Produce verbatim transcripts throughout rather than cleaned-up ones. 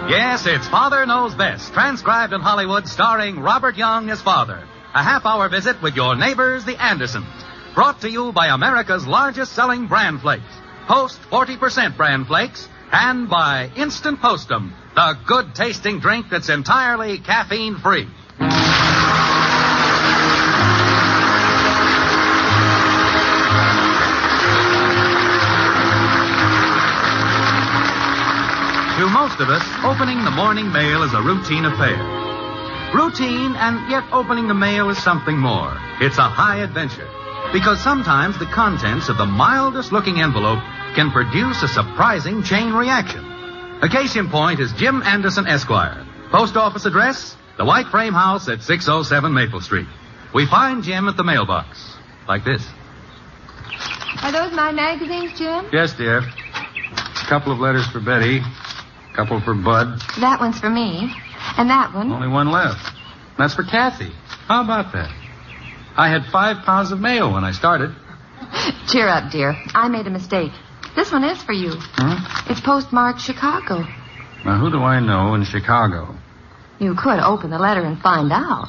Yes, it's Father Knows Best, transcribed in Hollywood, starring Robert Young as Father. A half-hour visit with your neighbors, the Andersons. Brought to you by America's largest-selling Bran Flakes. Post forty percent Bran Flakes, and by Instant Postum, the good-tasting drink that's entirely caffeine-free. To most of us, opening the morning mail is a routine affair. Routine, and yet opening the mail is something more. It's a high adventure. Because sometimes the contents of the mildest-looking envelope can produce a surprising chain reaction. A case in point is Jim Anderson, Esquire. Post office address, the White Frame House at six oh seven Maple Street. We find Jim at the mailbox. Like this. Are those my magazines, Jim? Yes, dear. A couple of letters for Betty. A couple for Bud. That one's for me. And that one. Only one left. That's for Kathy. How about that? I had five pounds of mail when I started. Cheer up, dear. I made a mistake. This one is for you. Hmm? It's postmarked Chicago. Now, who do I know in Chicago? You could open the letter and find out.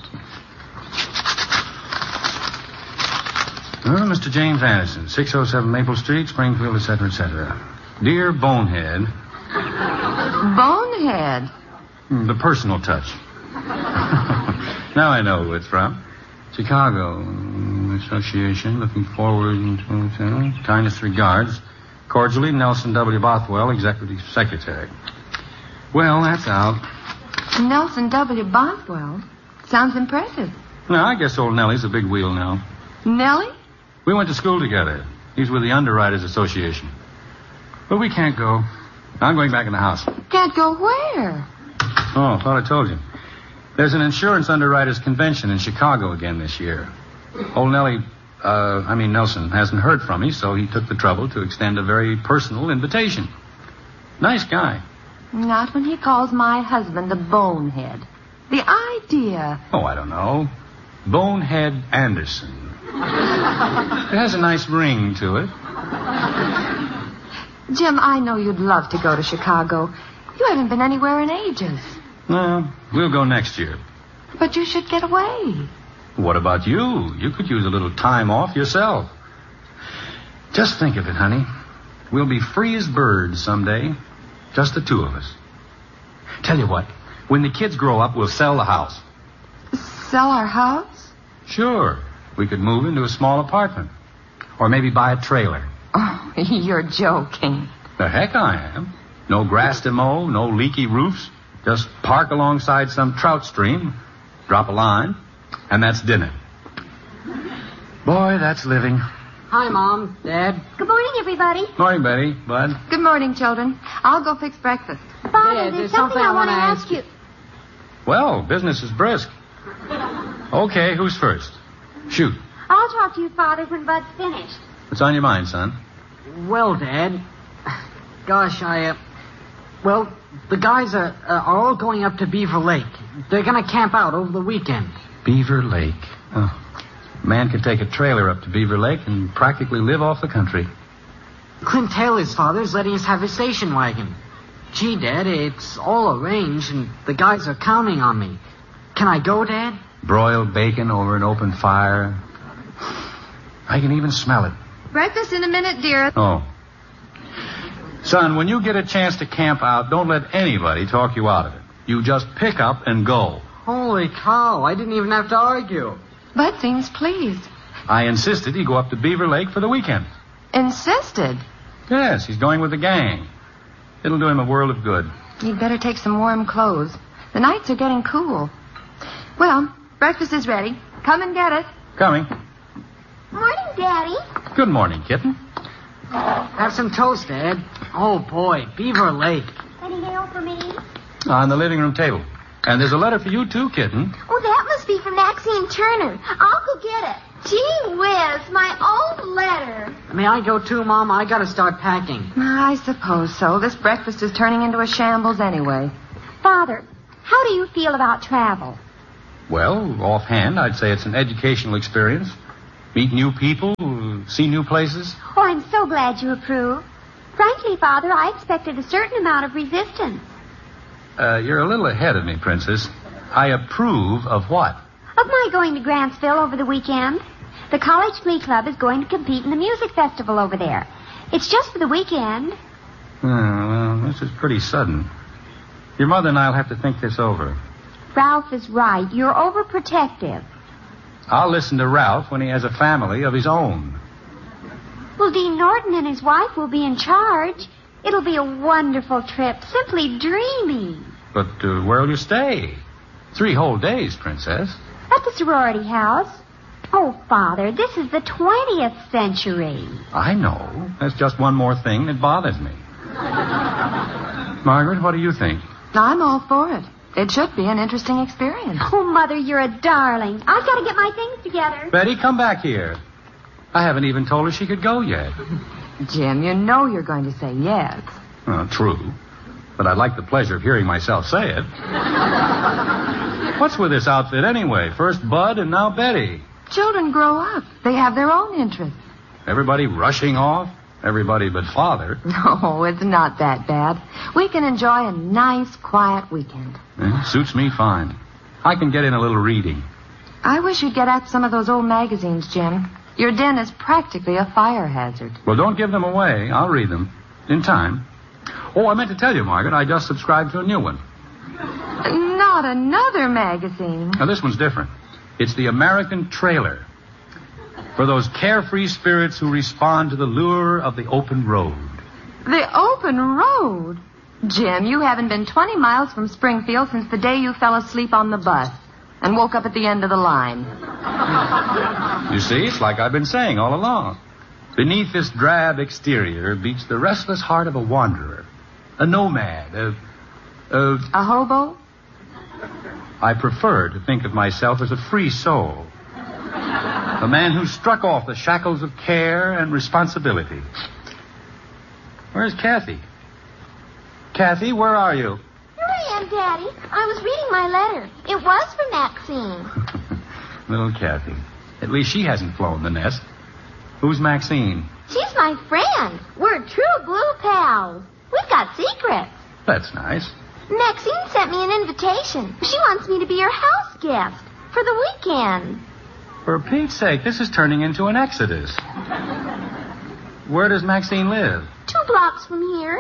Well, Mister James Anderson, six oh seven Maple Street, Springfield, et cetera, et cetera. Dear Bonehead. Bonehead? The personal touch. Now I know who it's from. Chicago Association, looking forward to kindest regards. Cordially, Nelson W. Bothwell, Executive Secretary. Well, that's out. Nelson W. Bothwell? Sounds impressive. No, I guess old Nellie's a big wheel now. Nellie? We went to school together. He's with the Underwriters Association. But we can't go. I'm going back in the house. Can't go where? Oh, I thought I told you. There's an insurance underwriters convention in Chicago again this year. Old Nellie, uh, I mean Nelson, hasn't heard from me, so he took the trouble to extend a very personal invitation. Nice guy. Not when he calls my husband a bonehead. The idea. Oh, I don't know. Bonehead Anderson. It has a nice ring to it. Jim, I know you'd love to go to Chicago. You haven't been anywhere in ages. No, we'll go next year. But you should get away. What about you? You could use a little time off yourself. Just think of it, honey. We'll be free as birds someday. Just the two of us. Tell you what, when the kids grow up, we'll sell the house. Sell our house? Sure. We could move into a small apartment. Or maybe buy a trailer. Oh, you're joking. The heck I am. No grass to mow, no leaky roofs. Just park alongside some trout stream, drop a line, and that's dinner. Boy, that's living. Hi, Mom, Dad. Good morning, everybody. Morning, Betty, Bud. Good morning, children. I'll go fix breakfast. Father, Dad, there's, there's something, something I I want to wanna ask ask you. you. Well, business is brisk. Okay, who's first? Shoot. I'll talk to you, Father, when Bud's finished. What's on your mind, son? Well, Dad, gosh, I, uh, well, the guys are, uh, are all going up to Beaver Lake. They're going to camp out over the weekend. Beaver Lake. Oh. A man could take a trailer up to Beaver Lake and practically live off the country. Clint Taylor's father's letting us have his station wagon. Gee, Dad, it's all arranged, and the guys are counting on me. Can I go, Dad? Broiled bacon over an open fire. I can even smell it. Breakfast in a minute, dear. Oh. Son, when you get a chance to camp out, don't let anybody talk you out of it. You just pick up and go. Holy cow, I didn't even have to argue. Bud seems pleased. I insisted he go up to Beaver Lake for the weekend. Insisted? Yes, he's going with the gang. It'll do him a world of good. You'd better take some warm clothes. The nights are getting cool. Well, breakfast is ready. Come and get it. Coming. Morning, Daddy. Good morning, kitten. Have some toast, Dad. Oh, boy, Beaver Lake. Any mail for me? On the living room table. And there's a letter for you, too, kitten. Oh, that must be from Maxine Turner. I'll go get it. Gee whiz, my old letter. May I go too, Mom? I gotta start packing. I suppose so. This breakfast is turning into a shambles anyway. Father, how do you feel about travel? Well, offhand, I'd say it's an educational experience. Meet new people, see new places. Oh, I'm so glad you approve. Frankly, Father, I expected a certain amount of resistance. Uh, you're a little ahead of me, Princess. I approve of what? Of my going to Grantsville over the weekend. The College Glee Club is going to compete in the music festival over there. It's just for the weekend. Oh, well, this is pretty sudden. Your mother and I'll have to think this over. Ralph is right. You're overprotective. I'll listen to Ralph when he has a family of his own. Well, Dean Norton and his wife will be in charge. It'll be a wonderful trip. Simply dreamy. But uh, where'll you stay? Three whole days, Princess. At the sorority house. Oh, Father, this is the twentieth century. I know. That's just one more thing that bothers me. Margaret, what do you think? I'm all for it. It should be an interesting experience. Oh, Mother, you're a darling. I've got to get my things together. Betty, come back here. I haven't even told her she could go yet. Jim, you know you're going to say yes. Well, true. But I'd like the pleasure of hearing myself say it. What's with this outfit anyway? First Bud and now Betty. Children grow up. They have their own interests. Everybody rushing off? Everybody but Father. No, it's not that bad. We can enjoy a nice, quiet weekend. Eh, suits me fine. I can get in a little reading. I wish you'd get at some of those old magazines, Jim. Your den is practically a fire hazard. Well, don't give them away. I'll read them. In time. Oh, I meant to tell you, Margaret, I just subscribed to a new one. Not another magazine. Now, this one's different. It's the American Trailer. For those carefree spirits who respond to the lure of the open road. The open road? Jim, you haven't been twenty miles from Springfield since the day you fell asleep on the bus and woke up at the end of the line. You see, it's like I've been saying all along. Beneath this drab exterior beats the restless heart of a wanderer, a nomad, a... A, a hobo? I prefer to think of myself as a free soul. A man who struck off the shackles of care and responsibility. Where's Kathy? Kathy, where are you? Here I am, Daddy. I was reading my letter. It was for Maxine. Little Kathy. At least she hasn't flown the nest. Who's Maxine? She's my friend. We're true blue pals. We've got secrets. That's nice. Maxine sent me an invitation. She wants me to be her house guest for the weekend. For Pete's sake, this is turning into an exodus. Where does Maxine live? Two blocks from here.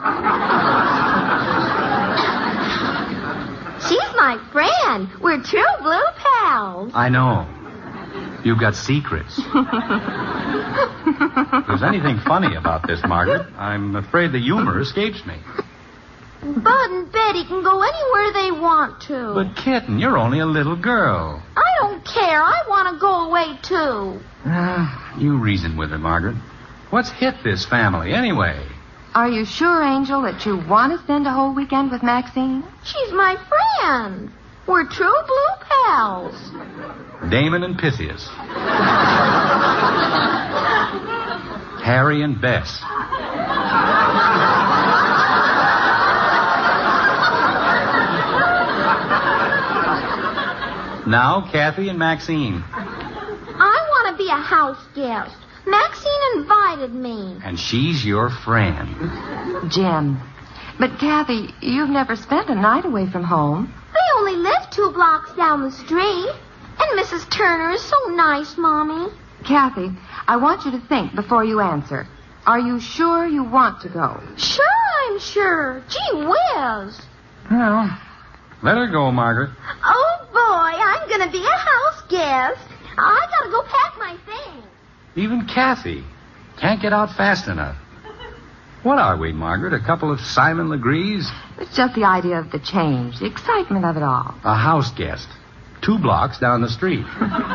She's my friend. We're true blue pals. I know. You've got secrets. If there's anything funny about this, Margaret, I'm afraid the humor escapes me. Bud and Betty can go anywhere they want to. But, Kitten, you're only a little girl. I don't care. I want to go away, too. Ah, you reason with her, Margaret. What's hit this family, anyway? Are you sure, Angel, that you want to spend a whole weekend with Maxine? She's my friend. We're true blue pals. Damon and Pythias. Harry and Bess. Now, Kathy and Maxine. I want to be a house guest. Maxine invited me. And she's your friend. Jim. But, Kathy, you've never spent a night away from home. They only live two blocks down the street. And Missus Turner is so nice, Mommy. Kathy, I want you to think before you answer. Are you sure you want to go? Sure, I'm sure. Gee whiz. Well, let her go, Margaret. Oh, boy, I'm going to be a house guest. I got to go pack my things. Even Kathy can't get out fast enough. What are we, Margaret? A couple of Simon Legrees? It's just the idea of the change, the excitement of it all. A house guest. Two blocks down the street.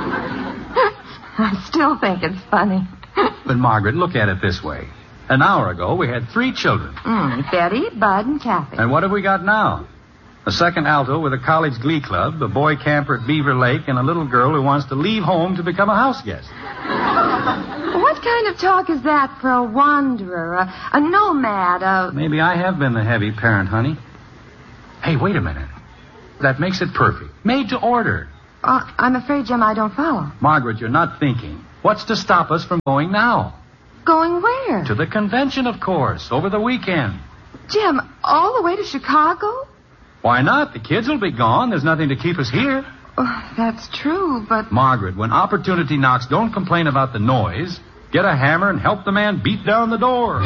I still think it's funny. But, Margaret, look at it this way. An hour ago, we had three children. Mm, Betty, Bud, and Kathy. And what have we got now? A second alto with a college glee club, a boy camper at Beaver Lake, and a little girl who wants to leave home to become a house guest. What kind of talk is that for a wanderer, a, a nomad, a... Maybe I have been the heavy parent, honey. Hey, wait a minute. That makes it perfect. Made to order. Uh, I'm afraid, Jim, I don't follow. Margaret, you're not thinking. What's to stop us from going now? Going where? To the convention, of course, over the weekend. Jim, all the way to Chicago? Why not? The kids will be gone. There's nothing to keep us here. Oh, that's true, but... Margaret, when opportunity knocks, don't complain about the noise. Get a hammer and help the man beat down the door.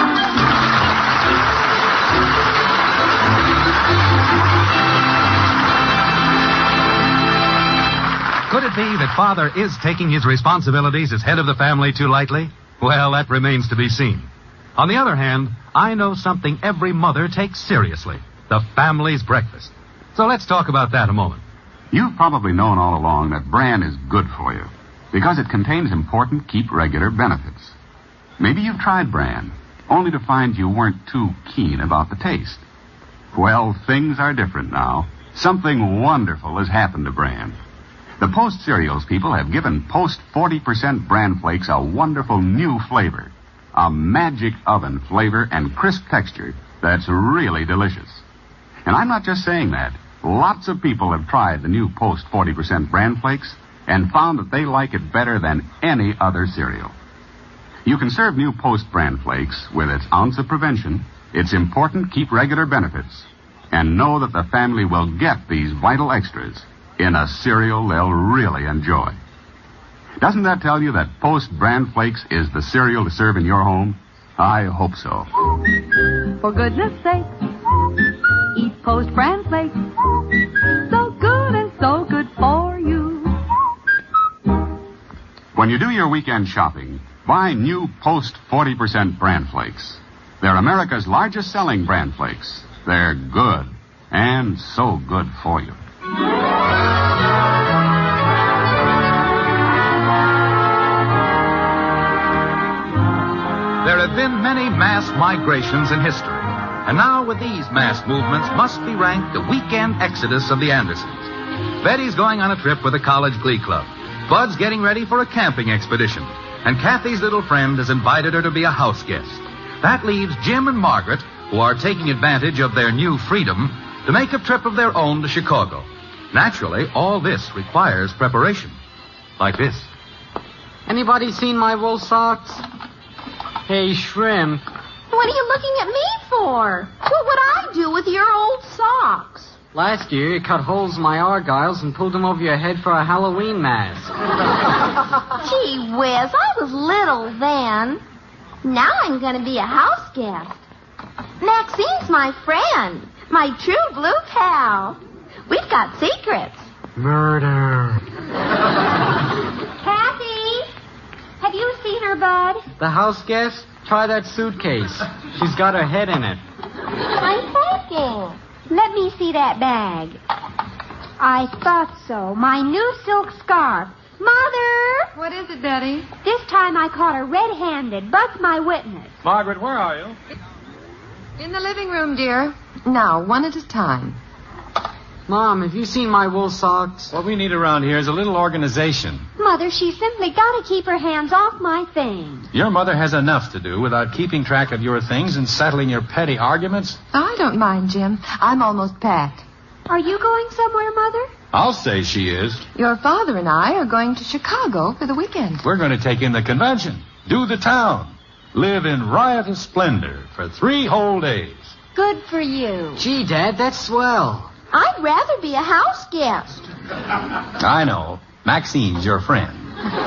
Could it be that Father is taking his responsibilities as head of the family too lightly? Well, that remains to be seen. On the other hand, I know something every mother takes seriously. The family's breakfast. So let's talk about that a moment. You've probably known all along that bran is good for you because it contains important keep regular benefits. Maybe you've tried bran, only to find you weren't too keen about the taste. Well, things are different now. Something wonderful has happened to bran. The Post Cereals people have given Post forty percent Bran Flakes a wonderful new flavor. A magic oven flavor and crisp texture that's really delicious. And I'm not just saying that. Lots of people have tried the new Post forty percent Bran Flakes and found that they like it better than any other cereal. You can serve new Post Bran Flakes with its ounce of prevention, its important keep regular benefits, and know that the family will get these vital extras in a cereal they'll really enjoy. Doesn't that tell you that Post Bran Flakes is the cereal to serve in your home? I hope so. For goodness sake, eat Post Bran Flakes. So good and so good for you. When you do your weekend shopping, buy new Post forty percent Bran Flakes. They're America's largest selling Bran Flakes. They're good and so good for you. There have been many mass migrations in history, and now with these mass movements must be ranked the weekend exodus of the Andersons. Betty's going on a trip with a college glee club. Bud's getting ready for a camping expedition, and Kathy's little friend has invited her to be a house guest. That leaves Jim and Margaret, who are taking advantage of their new freedom, to make a trip of their own to Chicago. Naturally, all this requires preparation. Like this. Anybody seen my wool socks? Hey, Shrimp. What are you looking at me for? What would I do with your old socks? Last year, you cut holes in my argyles and pulled them over your head for a Halloween mask. Gee whiz, I was little then. Now I'm going to be a house guest. Maxine's my friend, my true blue pal. We've got secrets. Murder. Kathy, have you seen her, Bud? The house guest? Try that suitcase. She's got her head in it. I'm thinking. Let me see that bag. I thought so. My new silk scarf. Mother! What is it, Betty? This time I caught her red-handed. Bud's my witness. Margaret, where are you? In the living room, dear. Now, one at a time. Mom, have you seen my wool socks? What we need around here is a little organization. Mother, she's simply got to keep her hands off my things. Your mother has enough to do without keeping track of your things and settling your petty arguments. I don't mind, Jim. I'm almost packed. Are you going somewhere, Mother? I'll say she is. Your father and I are going to Chicago for the weekend. We're going to take in the convention, do the town, live in riotous splendor for three whole days. Good for you. Gee, Dad, that's swell. I'd rather be a house guest. I know. Maxine's your friend.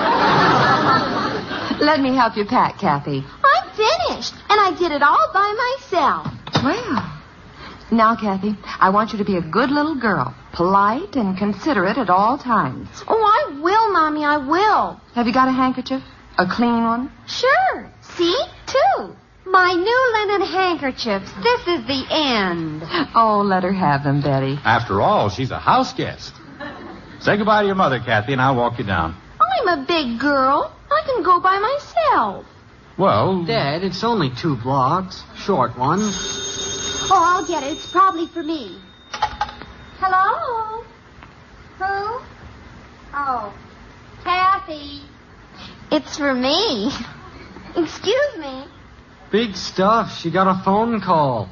Let me help you pack, Kathy. I'm finished, and I did it all by myself. Well, now, Kathy, I want you to be a good little girl, polite and considerate at all times. Oh, I will, Mommy, I will. Have you got a handkerchief? A clean one? Sure. See? Two. My new linen handkerchiefs. This is the end. Oh, let her have them, Betty. After all, she's a house guest. Say goodbye to your mother, Kathy, and I'll walk you down. I'm a big girl. I can go by myself. Well... Dad, it's only two blocks. Short one. Oh, I'll get it. It's probably for me. Hello? Who? Oh, Kathy. It's for me. Excuse me. Big stuff. She got a phone call.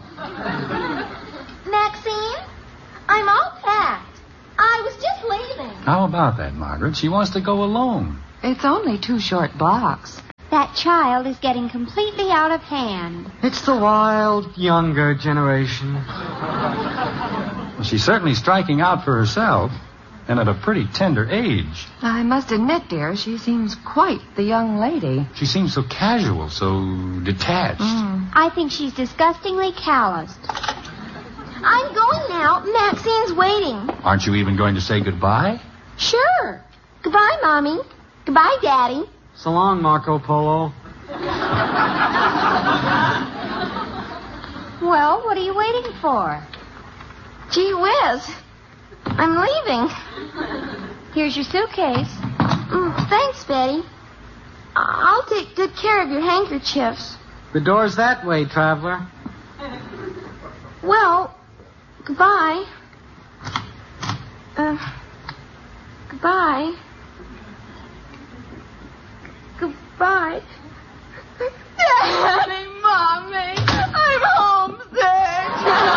Maxine, I'm all packed. I was just leaving. How about that, Margaret? She wants to go alone. It's only two short blocks. That child is getting completely out of hand. It's the wild, younger generation. Well, she's certainly striking out for herself, and at a pretty tender age. I must admit, dear, she seems quite the young lady. She seems so casual, so detached. Mm. I think she's disgustingly calloused. I'm going now. Maxine's waiting. Aren't you even going to say goodbye? Sure. Goodbye, Mommy. Goodbye, Daddy. So long, Marco Polo. Well, what are you waiting for? Gee whiz. I'm leaving. Here's your suitcase. Mm, thanks, Betty. I- I'll take good care of your handkerchiefs. The door's that way, traveler. Well, goodbye. Uh, goodbye. Goodbye. Daddy, Mommy, I'm homesick.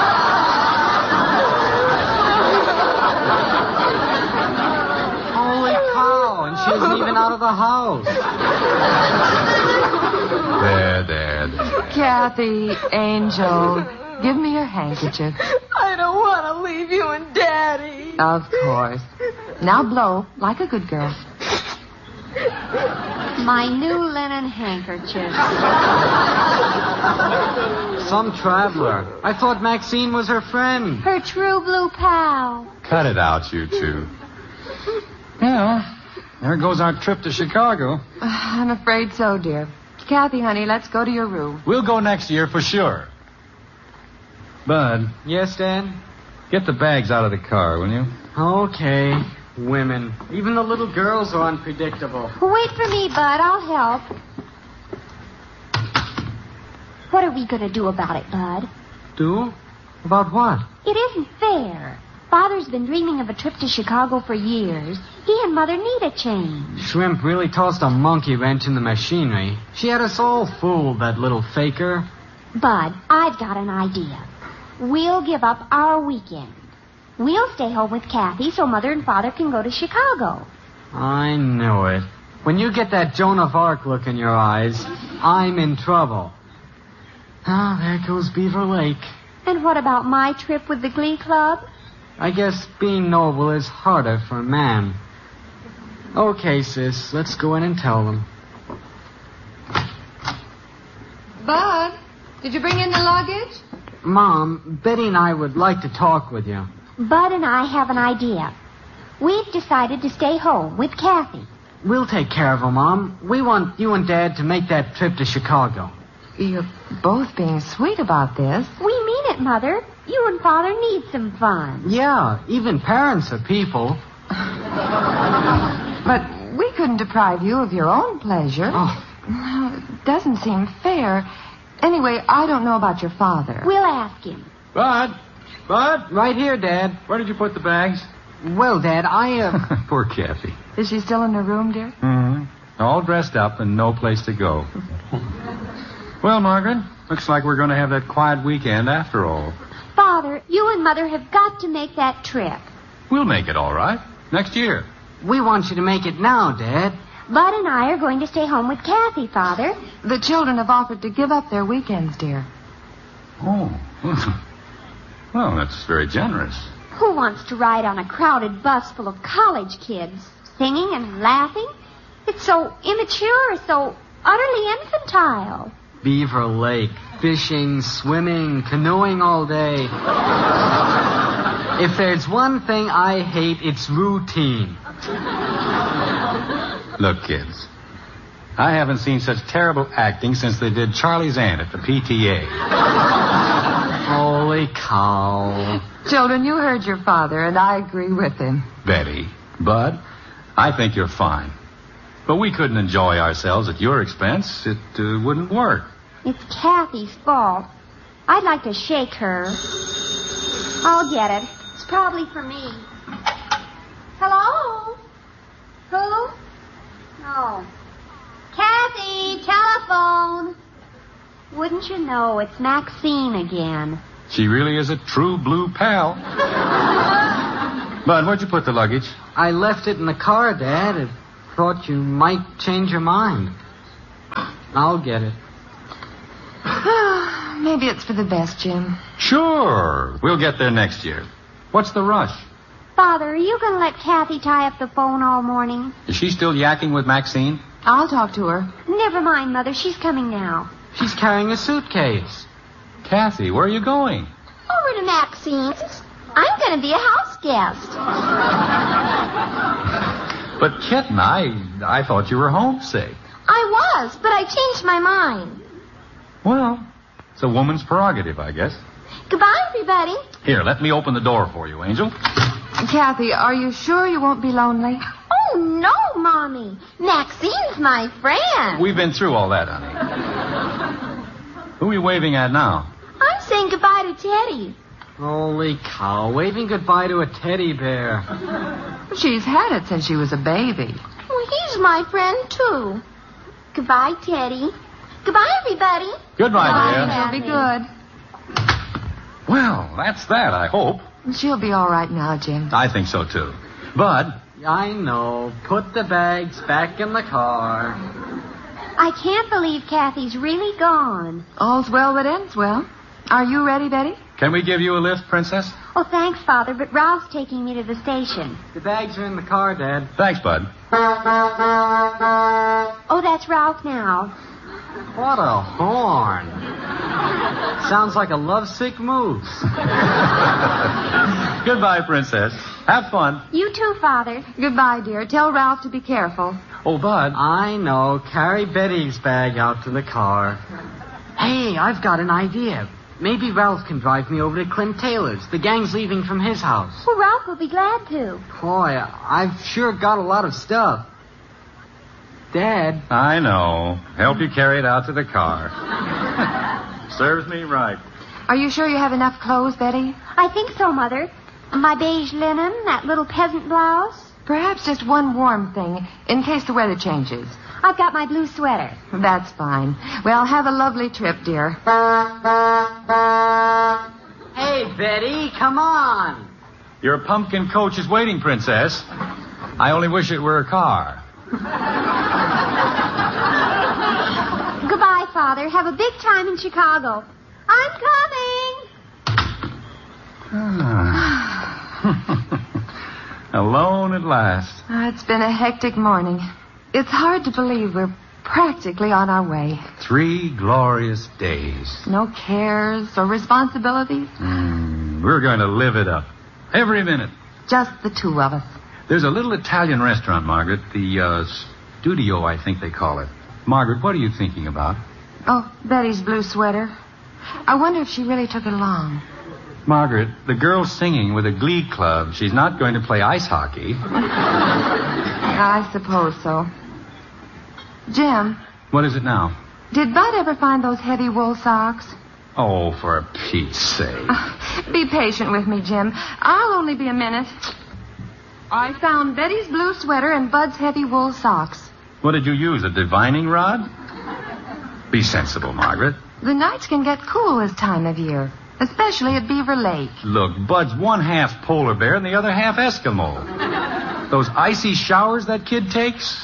Holy cow, and she isn't even out of the house. There, there, there. Kathy, Angel, give me your handkerchief. I don't want to leave you and Daddy. Of course. Now blow like a good girl. My new linen handkerchief. Some traveler. I thought Maxine was her friend. Her true blue pal. Cut it out, you two. Well, there goes our trip to Chicago. I'm afraid so, dear. Kathy, honey, let's go to your room. We'll go next year for sure. Bud, Yes, Dad? get the bags out of the car, will you? Okay. Women. Even the little girls are unpredictable. Wait for me, Bud. I'll help. What are we going to do about it, Bud? Do? About what? It isn't fair. Father's been dreaming of a trip to Chicago for years. He and Mother need a change. Shrimp really tossed a monkey wrench in the machinery. She had us all fooled, that little faker. Bud, I've got an idea. We'll give up our weekend. We'll stay home with Kathy so Mother and Father can go to Chicago. I knew it. When you get that Joan of Arc look in your eyes, I'm in trouble. Ah, there goes Beaver Lake. And what about my trip with the Glee Club? I guess being noble is harder for a man. Okay, sis, let's go in and tell them. Bud, did you bring in the luggage? Mom, Betty and I would like to talk with you. Bud and I have an idea. We've decided to stay home with Kathy. We'll take care of her, Mom. We want you and Dad to make that trip to Chicago. You're both being sweet about this. We mean it, Mother. You and Father need some fun. Yeah, even parents are people. But we couldn't deprive you of your own pleasure. Oh. It doesn't seem fair. Anyway, I don't know about your father. We'll ask him. Bud! Bud! Right here, Dad. Where did you put the bags? Well, Dad, I, uh... Poor Kathy. Is she still in her room, dear? Mm-hmm. All dressed up and no place to go. Well, Margaret, looks like we're going to have that quiet weekend after all. Father, you and Mother have got to make that trip. We'll make it all right. Next year. we want you to make it now, Dad. Bud and I are going to stay home with Kathy, Father. The children have offered to give up their weekends, dear. Oh. Well, that's very generous. Who wants to ride on a crowded bus full of college kids, singing and laughing? It's so immature, so utterly infantile. Beaver Lake, fishing, swimming, canoeing all day. If there's one thing I hate, it's routine. Look, kids, I haven't seen such terrible acting since they did Charlie's Aunt at the P T A. Holy cow. Children, you heard your father, and I agree with him. Betty, Bud, I think you're fine. But we couldn't enjoy ourselves at your expense. It uh, wouldn't work. It's Kathy's fault. I'd like to shake her. I'll get it. It's probably for me. Hello? Who? Oh. Kathy, telephone. Wouldn't you know, it's Maxine again. She really is a true blue pal. Bud, where'd you put the luggage? I left it in the car, Dad. I thought you might change your mind. I'll get it. Maybe it's for the best, Jim. Sure. We'll get there next year. What's the rush? Father, are you going to let Kathy tie up the phone all morning? Is she still yakking with Maxine? I'll talk to her. Never mind, Mother. She's coming now. She's carrying a suitcase. Kathy, where are you going? Over to Maxine's. I'm going to be a house guest. But, Kitten, I, I thought you were homesick. I was, but I changed my mind. Well, it's a woman's prerogative, I guess. Goodbye, everybody. Here, let me open the door for you, Angel. Kathy, are you sure you won't be lonely? Oh, no, Mommy. Maxine's my friend. We've been through all that, honey. Who are you waving at now? I'm saying goodbye to Teddy. Holy cow, waving goodbye to a teddy bear. She's had it since she was a baby. Well, he's my friend, too. Goodbye, Teddy. Goodbye, everybody. Goodbye, dear. She'll be good. Well, that's that, I hope. She'll be all right now, Jim. I think so, too. Bud. I know. Put the bags back in the car. I can't believe Kathy's really gone. All's well that ends well. Are you ready, Betty? Can we give you a lift, Princess? Oh, thanks, Father, but Ralph's taking me to the station. The bags are in the car, Dad. Thanks, Bud. Oh, that's Ralph now. What a horn. Sounds like a lovesick moose. Goodbye, Princess. Have fun. You too, Father. Goodbye, dear. Tell Ralph to be careful. Oh, Bud. I know. Carry Betty's bag out to the car. Hey, I've got an idea. Maybe Ralph can drive me over to Clint Taylor's. The gang's leaving from his house. Well, Ralph will be glad to. Boy, I've sure got a lot of stuff. Dad. I know. Help you carry it out to the car. Serves me right. Are you sure you have enough clothes, Betty? I think so, Mother. My beige linen, that little peasant blouse. Perhaps just one warm thing, in case the weather changes. I've got my blue sweater. That's fine. Well, have a lovely trip, dear. Hey, Betty, come on. Your pumpkin coach is waiting, Princess. I only wish it were a car. Goodbye, Father. Have a big time in Chicago. I'm coming. Alone at last. Uh, it's been a hectic morning. It's hard to believe we're practically on our way. Three glorious days. No cares or responsibilities. Mm, we're going to live it up. Every minute. Just the two of us. There's a little Italian restaurant, Margaret. The uh, Studio, I think they call it. Margaret, what are you thinking about? Oh, Betty's blue sweater. I wonder if she really took it along. Margaret, the girl's singing with a glee club. She's not going to play ice hockey. I suppose so. Jim. What is it now? Did Bud ever find those heavy wool socks? Oh, for Pete's sake. Uh, be patient with me, Jim. I'll only be a minute. I found Betty's blue sweater and Bud's heavy wool socks. What did you use, a divining rod? Be sensible, Margaret. The nights can get cool this time of year, especially at Beaver Lake. Look, Bud's one half polar bear and the other half Eskimo. Those icy showers that kid takes?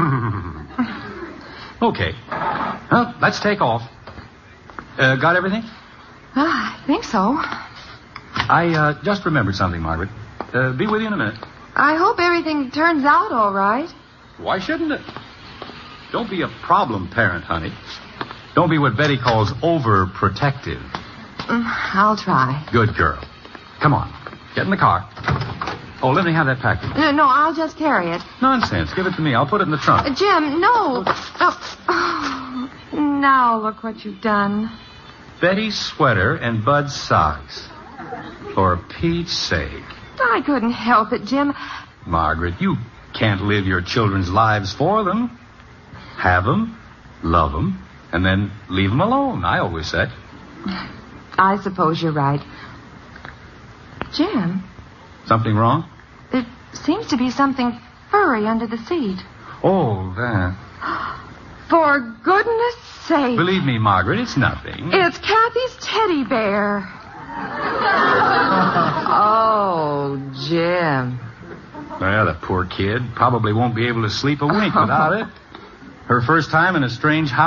Okay. Well, let's take off. Uh, got everything? Ah, I think so. I uh, just remembered something, Margaret. Uh, be with you in a minute. I hope everything turns out all right. Why shouldn't it? Don't be a problem parent, honey. Don't be what Betty calls overprotective. Mm, I'll try. Good girl. Come on. Get in the car. Oh, let me have that package. No, no, I'll just carry it. Nonsense. Give it to me. I'll put it in the trunk. Uh, Jim, no. Oh. Oh, now look what you've done. Betty's sweater and Bud's socks. For Pete's sake. I couldn't help it, Jim. Margaret, you can't live your children's lives for them. Have them, love them, and then leave them alone, I always say. I suppose you're right. Jim? Something wrong? There seems to be something furry under the seat. Oh, that. For goodness sake. Believe me, Margaret, it's nothing. It's Kathy's teddy bear. Oh, Jim. Well, the poor kid probably won't be able to sleep a wink without it. Her first time in a strange house.